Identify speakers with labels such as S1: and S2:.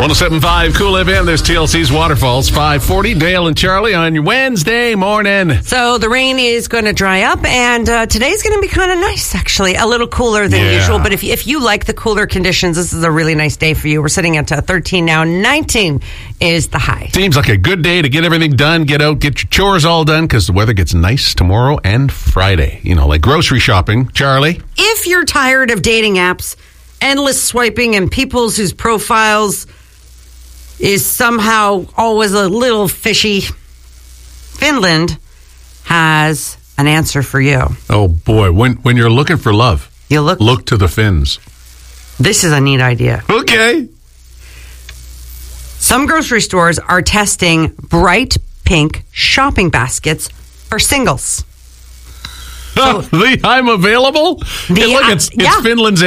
S1: 107.5 Cool FM. There's TLC's Waterfalls. 540. Dale and Charlie on your Wednesday morning.
S2: So the rain is going to dry up, and today's going to be kind of nice, actually. A little cooler than usual, but if you like the cooler conditions, this is a really nice day for you. We're sitting at 13 now. 19 is the high.
S1: Seems like a good day to get everything done, get out, get your chores all done, because the weather gets nice tomorrow and Friday. You know, like grocery shopping. Charlie?
S2: If you're tired of dating apps, endless swiping, and people's whose profiles is somehow always a little fishy, Finland has an answer for you.
S1: Oh, boy. When you're looking for love,
S2: You look
S1: to the Finns.
S2: This is a neat idea.
S1: Okay.
S2: Some grocery stores are testing bright pink shopping baskets for singles.
S1: I'm available? Hey, look, it's Finland's